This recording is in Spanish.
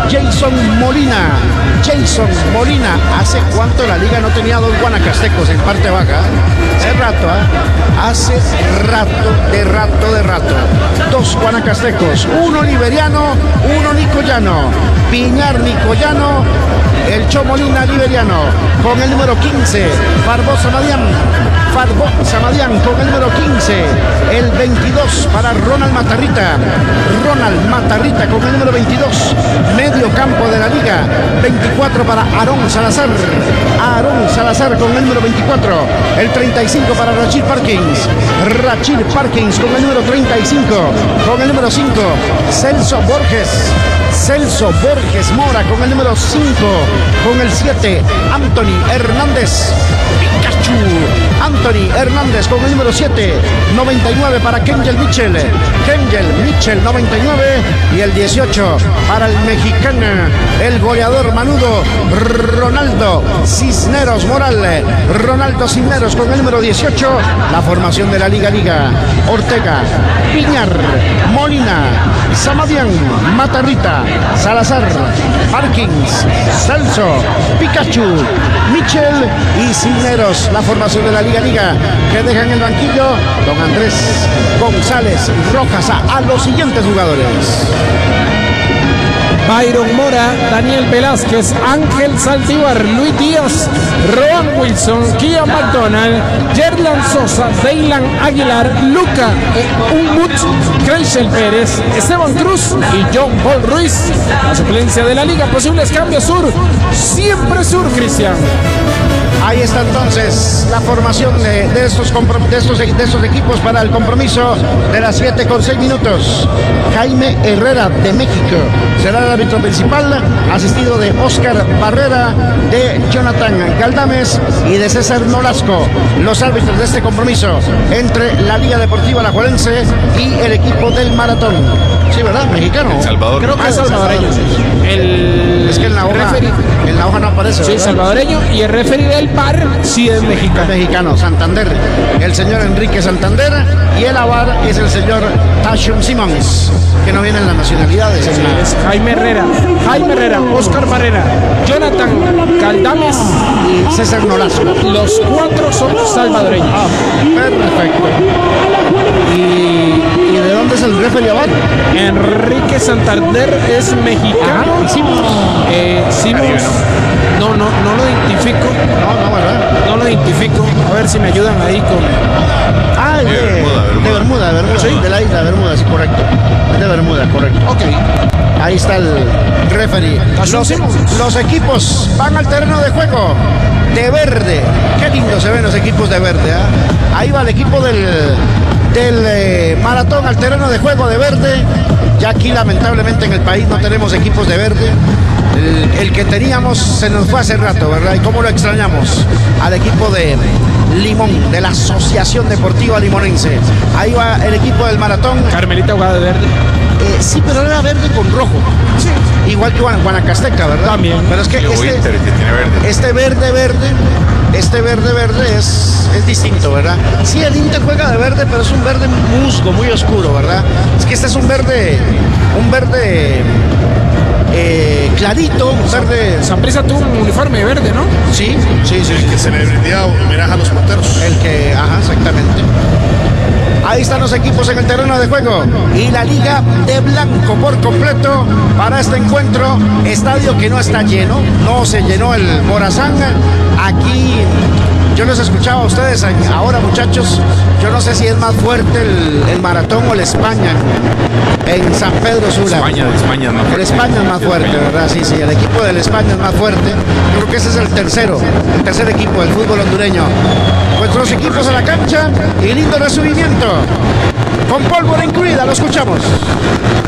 Jason Molina. Jason Molina. ¿Hace cuánto la liga no tenía dos guanacastecos en parte baja? Hace rato, hace rato. Dos guanacastecos, uno liberiano, uno nicoyano. Piñar nicoyano, el Cho Molina liberiano con el número 15, Farbo Samadian con el número 15, el 22 para Ronald Matarrita con el número 22, medio campo de la liga, 24 para Aarón Salazar con el número 24, el 35 para Rachid Parkins con el número 35, con el número 5, Celso Borges Mora con el número 5, con el 7, Anthony Hernández con el número 7, 99 para Kengel Mitchell 99, y el 18 para el mexicano, el goleador manudo Ronaldo Cisneros con el número 18. La formación de la Liga: Ortega, Piñar, Molina, Samadian, Matarrita, Salazar, Parkins, Celso, Pikachu, Mitchell y Cisneros. La formación de la Liga que deja en el banquillo don Andrés González Rojas a los siguientes jugadores: Byron Mora, Daniel Velázquez, Ángel Saldívar, Luis Díaz, Roan Wilson, Kia McDonald, Yerlan Sosa, Deylan Aguilar, Luca Unmut, Kreisel Pérez, Esteban Cruz y John Paul Ruiz. La suplencia de la liga, posibles cambios sur, siempre sur, Cristian. Ahí está entonces la formación de estos equipos para el compromiso de las 7:06. Jaime Herrera de México será el árbitro principal, asistido de Oscar Barrera, de Jonathan Galdames y de César Nolasco. Los árbitros de este compromiso entre la Liga Deportiva Alajuelense y el equipo del Maratón. Sí, ¿verdad? Mexicano. El Salvador. Creo que es salvadoreño. Es que en la hoja no aparece, ¿verdad? Sí, salvadoreño, y el referee del par sí es mexicano. Santander, el señor Enrique Santander, y el avar es el señor Tashum Simons, que no vienen las nacionalidades. Es Jaime Herrera, Oscar Barrera, Jonathan Galdames y César Nolasco. Los cuatro son salvadoreños. Perfecto. ¿Y de dónde es el referee avar? Enrique Santander es mexicano. Simons. No lo identifico. ¿Verdad? No lo identifico. A ver si me ayudan ahí con. De Bermuda. ¿Sí? De la isla de Bermuda, sí, correcto. De Bermuda, correcto. Ok. Ahí está el referee. Los equipos van al terreno de juego de verde. Qué lindo se ven los equipos de verde, ¿eh? Ahí va el equipo del Maratón al terreno de juego de verde. Ya aquí lamentablemente en el país no tenemos equipos de verde. El que teníamos se nos fue hace rato, ¿verdad? Y cómo lo extrañamos al equipo de Limón, de la Asociación Deportiva Limonense. Ahí va el equipo del Maratón. Carmelita jugada de verde. Sí, pero era verde con rojo. Sí. Igual que Guanacasteca, ¿verdad? También. Pero es que este verde es distinto, ¿verdad? Sí, el Inter juega de verde, pero es un verde musgo, muy oscuro, ¿verdad? Es que este es un verde clarito, un verde. Saprissa tuvo un uniforme verde, ¿no? Sí. El que se le brindaba homenaje a los porteros. Exactamente. Ahí están los equipos en el terreno de juego y la liga de blanco por completo para este encuentro. Estadio que no está lleno, no se llenó el Morazán. Aquí yo los escuchaba a ustedes ahora, muchachos. Yo no sé si es más fuerte el Maratón o el España en San Pedro Sula. España es más fuerte. El España es más fuerte, ¿verdad? Sí, el equipo del España es más fuerte. Yo creo que ese es el tercer equipo del fútbol hondureño. Nuestros equipos a la cancha y lindo recibimiento. Con pólvora incluida, lo escuchamos.